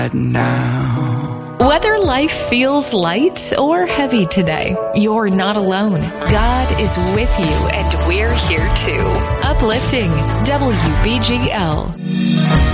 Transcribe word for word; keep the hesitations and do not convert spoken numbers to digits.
now. Whether life feels light or heavy today, you're not alone. God is with you, and we're here too. Uplifting W B G L.